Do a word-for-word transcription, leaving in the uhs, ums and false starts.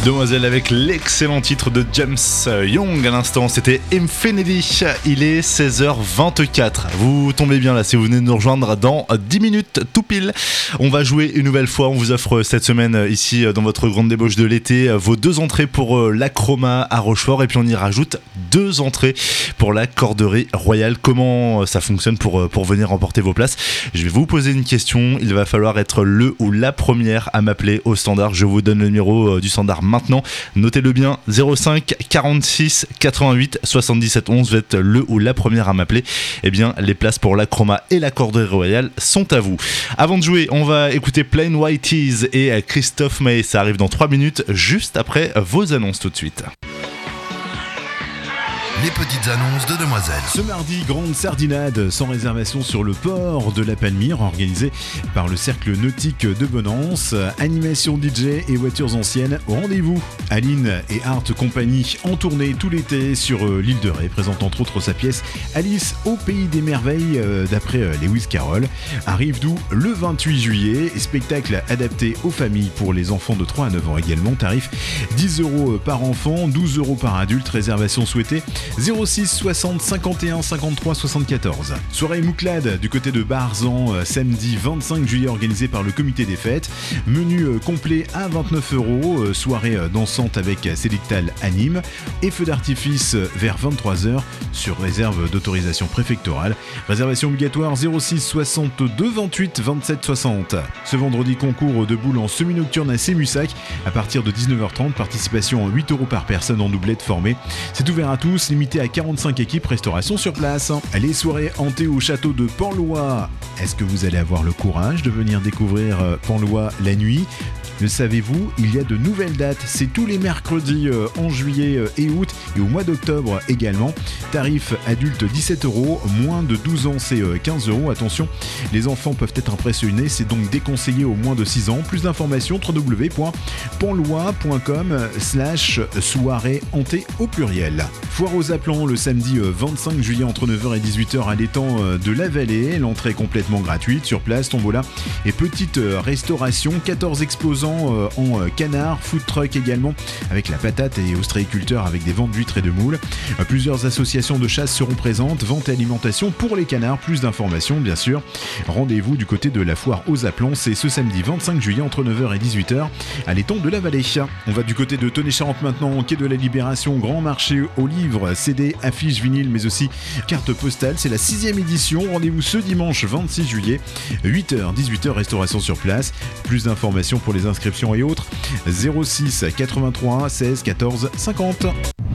Demoiselle avec l'excellent titre de James Young à l'instant, c'était Infinity. Il est seize heures vingt-quatre. Vous tombez bien là si vous venez de nous rejoindre dans dix minutes tout pile. On va jouer une nouvelle fois. On vous offre cette semaine ici dans votre grande débauche de l'été vos deux entrées pour l'Acroma à Rochefort et puis on y rajoute deux entrées pour la Corderie Royale. Comment ça fonctionne pour, pour venir remporter vos places? Je vais vous poser une question. Il va falloir être le ou la première à m'appeler au standard. Je vous donne le numéro du standard maintenant. Notez-le bien, zéro cinq quarante-six quatre-vingt-huit soixante-dix-sept onze. Vous êtes le ou la première à m'appeler. Eh bien, les places pour l'Acroma et la Corderie Royale sont à vous. Avant de jouer, on va écouter Plain White Tees et Christophe Maé. Ça arrive dans trois minutes, juste après vos annonces tout de suite. Les petites annonces de Demoiselle. Ce mardi, grande sardinade sans réservation sur le port de la Palmyre, organisé par le Cercle Nautique de Bonance. Animation D J et voitures anciennes au rendez-vous. Aline et Art Company en tournée tout l'été sur l'île de Ré, présente entre autres sa pièce Alice au pays des merveilles d'après Lewis Carroll. Arrive d'où le vingt-huit juillet. Spectacle adapté aux familles pour les enfants de trois à neuf ans également. Tarif dix euros par enfant, douze euros par adulte. Réservation souhaitée zéro six soixante cinquante et un cinquante-trois soixante-quatorze. Soirée Mouclade du côté de Barzan, samedi vingt-cinq juillet, organisée par le comité des fêtes. Menu complet à vingt-neuf euros. Soirée dansante avec Sélectal Anime et feu d'artifice vers vingt-trois heures sur réserve d'autorisation préfectorale. Réservation obligatoire zéro six soixante-deux vingt-huit vingt-sept soixante. Ce vendredi, concours de boules en semi-nocturne à Sémussac à partir de dix-neuf heures trente. Participation huit euros par personne en doublette formée. C'est ouvert à tous, limité à quarante-cinq équipes, restauration sur place. Les soirées hantées au château de Penlois. Est-ce que vous allez avoir le courage de venir découvrir Penlois la nuit ? Le savez-vous, il y a de nouvelles dates, c'est tous les mercredis euh, en juillet euh, et août et au mois d'octobre également. Tarif adulte dix-sept euros, moins de douze ans c'est euh, quinze euros. Attention, les enfants peuvent être impressionnés, c'est donc déconseillé aux moins de six ans. Plus d'informations, w w w point penlois point com slash soirée hantée au pluriel. Foire aux appelants le samedi euh, vingt-cinq juillet entre neuf heures et dix-huit heures à l'étang euh, de la Vallée. L'entrée est complètement gratuite, sur place, tombola et petite euh, restauration. quatorze exposants en canard, food truck également avec la patate et ostréiculteurs avec des ventes d'huîtres et de moules. Plusieurs associations de chasse seront présentes, vente et alimentation pour les canards. Plus d'informations bien sûr. Rendez-vous du côté de la foire aux appelants, c'est ce samedi vingt-cinq juillet entre neuf heures et dix-huit heures à l'étang de la Vallée. On va du côté de Tonnet-Charente maintenant, quai de la Libération, grand marché aux livres, C D, affiches, vinyles mais aussi cartes postales. C'est la sixième édition. Rendez-vous ce dimanche vingt-six juillet, huit heures dix-huit heures, restauration sur place. Plus d'informations pour les inscriptions et autres, zéro six quatre-vingt-trois seize quatorze cinquante.